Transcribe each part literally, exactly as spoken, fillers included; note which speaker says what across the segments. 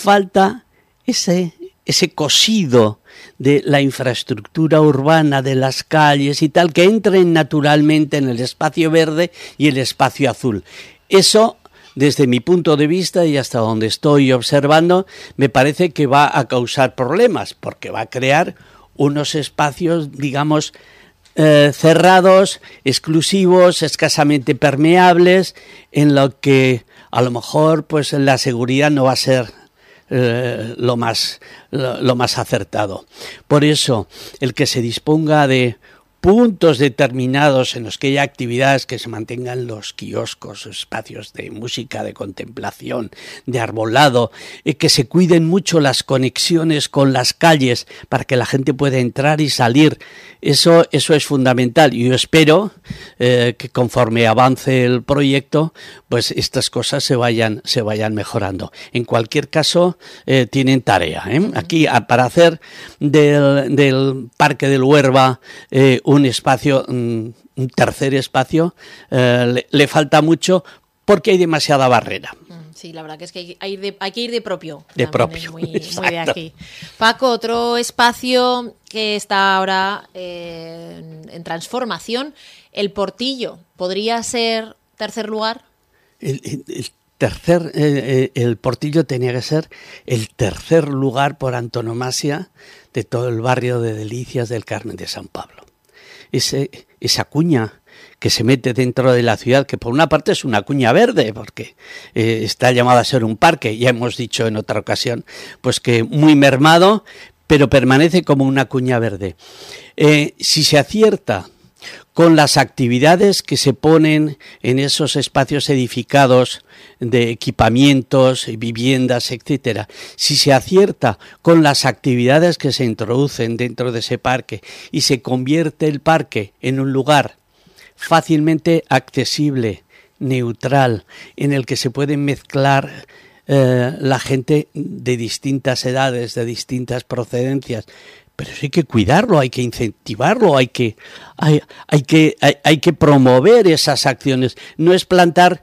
Speaker 1: falta ese, ese cosido de la infraestructura urbana, de las calles y tal, que entren naturalmente en el espacio verde y el espacio azul. Eso, desde mi punto de vista y hasta donde estoy observando, me parece que va a causar problemas, porque va a crear unos espacios, digamos, eh, cerrados, exclusivos, escasamente permeables, en lo que a lo mejor pues la seguridad no va a ser eh, lo más, lo, lo más acertado. Por eso, el que se disponga de puntos determinados en los que haya actividades, que se mantengan los kioscos, espacios de música, de contemplación, de arbolado, y que se cuiden mucho las conexiones con las calles para que la gente pueda entrar y salir. Eso, eso es fundamental. Y yo espero eh, que conforme avance el proyecto, pues estas cosas se vayan, se vayan mejorando. En cualquier caso, eh, tienen tarea, ¿eh? Aquí, para hacer del, del Parque del Huerva eh, un espacio, un tercer espacio, eh, le, le falta mucho porque hay demasiada barrera.
Speaker 2: Sí, la verdad que es que hay, de, hay que ir de propio.
Speaker 1: De propio,
Speaker 2: es muy, muy de aquí. Paco, otro espacio que está ahora eh, en, en transformación, el Portillo. ¿Podría ser tercer lugar?
Speaker 1: El, el, el tercer, eh, el Portillo tenía que ser el tercer lugar por antonomasia de todo el barrio de Delicias del Carmen de San Pablo. Ese, esa cuña que se mete dentro de la ciudad, que por una parte es una cuña verde, porque eh, está llamada a ser un parque, ya hemos dicho en otra ocasión, pues que muy mermado, pero permanece como una cuña verde. Eh, si se acierta con las actividades que se ponen en esos espacios edificados de equipamientos, viviendas, etcétera, si se acierta con las actividades que se introducen dentro de ese parque y se convierte el parque en un lugar fácilmente accesible, neutral, en el que se pueden mezclar eh, la gente de distintas edades, de distintas procedencias, pero eso hay que cuidarlo, hay que incentivarlo, hay que, hay, hay que, hay, hay que promover esas acciones. No es plantar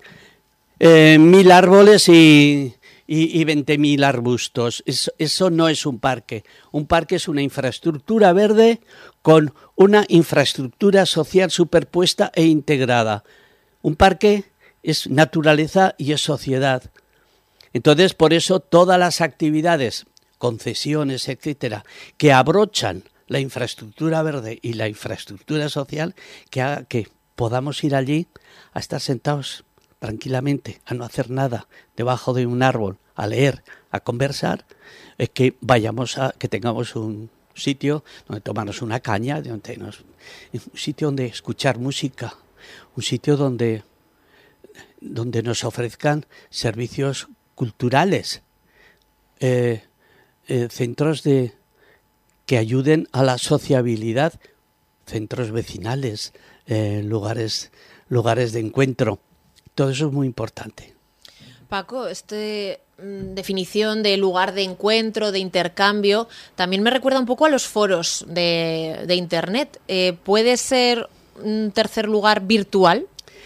Speaker 1: eh, mil árboles y, y, y veinte mil arbustos. Eso, eso no es un parque. Un parque es una infraestructura verde con una infraestructura social superpuesta e integrada. Un parque es naturaleza y es sociedad. Entonces, por eso todas las actividades, concesiones, etcétera, que abrochan la infraestructura verde y la infraestructura social, que haga que podamos ir allí a estar sentados tranquilamente, a no hacer nada, debajo de un árbol, a leer, a conversar, es que vayamos a, que tengamos un sitio donde tomarnos una caña, donde nos, un sitio donde escuchar música, un sitio donde, donde nos ofrezcan servicios culturales, eh, Eh, centros de que ayuden a la sociabilidad, centros vecinales, eh, lugares, lugares de encuentro. Todo eso es muy importante.
Speaker 2: Paco, esta mm, definición de lugar de encuentro, de intercambio, también me recuerda un poco a los foros de, de Internet. Eh, ¿Puede ser un tercer lugar virtual?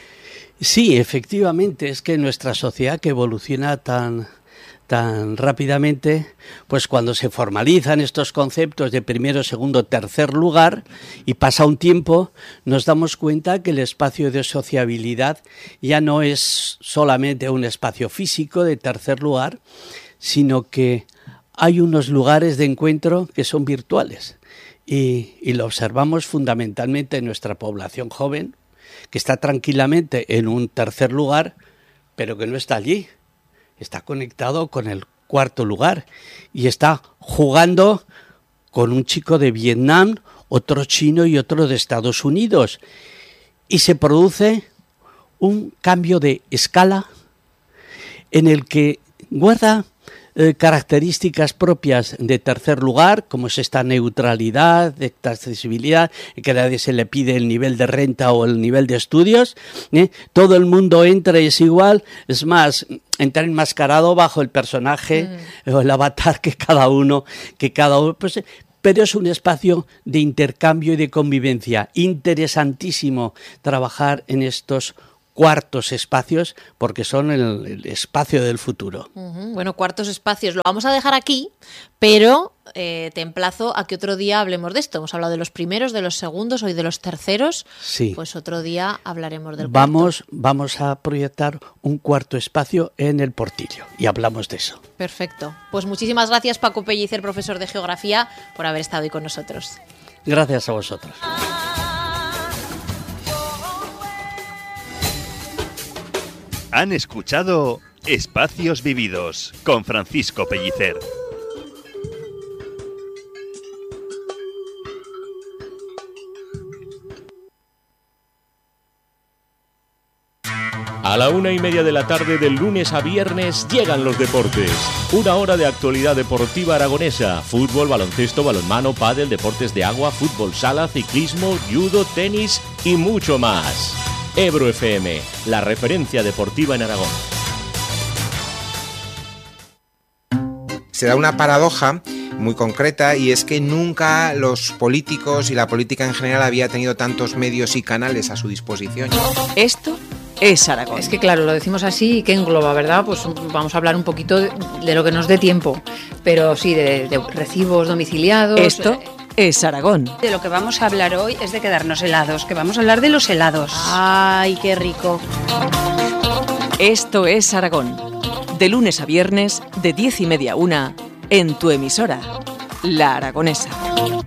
Speaker 1: Sí, efectivamente, es que nuestra sociedad que evoluciona tan... tan rápidamente, pues cuando se formalizan estos conceptos de primero, segundo, tercer lugar y pasa un tiempo, nos damos cuenta que el espacio de sociabilidad ya no es solamente un espacio físico de tercer lugar, sino que hay unos lugares de encuentro que son virtuales y, y lo observamos fundamentalmente en nuestra población joven, que está tranquilamente en un tercer lugar, pero que no está allí. Está conectado con el cuarto lugar y está jugando con un chico de Vietnam, otro chino y otro de Estados Unidos. Y se produce un cambio de escala en el que guarda eh, características propias de tercer lugar, como es esta neutralidad, esta accesibilidad, que a nadie se le pide el nivel de renta o el nivel de estudios, ¿eh? Todo el mundo entra y es igual, es más, entra enmascarado bajo el personaje mm. o el avatar que cada uno, que cada uno, pues, pero es un espacio de intercambio y de convivencia. Interesantísimo trabajar en estos cuartos espacios, porque son el, el espacio del futuro.
Speaker 2: Uh-huh. Bueno, cuartos espacios lo vamos a dejar aquí, pero eh, te emplazo a que otro día hablemos de esto. Hemos hablado de los primeros, de los segundos, hoy de los terceros.
Speaker 1: Sí.
Speaker 2: Pues otro día hablaremos del
Speaker 1: vamos,
Speaker 2: cuarto.
Speaker 1: Vamos a proyectar un cuarto espacio en el Portillo y hablamos de eso.
Speaker 2: Perfecto. Pues muchísimas gracias, Paco Pellicer, profesor de Geografía, por haber estado hoy con nosotros.
Speaker 1: Gracias a vosotros.
Speaker 3: Han escuchado Espacios Vividos con Francisco Pellicer.
Speaker 4: A la una y media de la tarde del lunes a viernes llegan los deportes. Una hora de actualidad deportiva aragonesa. Fútbol, baloncesto, balonmano, pádel, deportes de agua, fútbol sala, ciclismo, judo, tenis y mucho más. Ebro F M, la referencia deportiva en Aragón.
Speaker 5: Se da una paradoja muy concreta, y es que nunca los políticos y la política en general había tenido tantos medios y canales a su disposición.
Speaker 6: Esto es Aragón.
Speaker 7: Es que claro, lo decimos así y que engloba, ¿verdad? Pues vamos a hablar un poquito de, de lo que nos dé tiempo, pero sí, de, de recibos domiciliados.
Speaker 6: Esto es Aragón.
Speaker 8: De lo que vamos a hablar hoy es de quedarnos helados, que vamos a hablar de los helados.
Speaker 2: ¡Ay, qué rico!
Speaker 6: Esto es Aragón. De lunes a viernes, de diez y media a una, en tu emisora, La Aragonesa.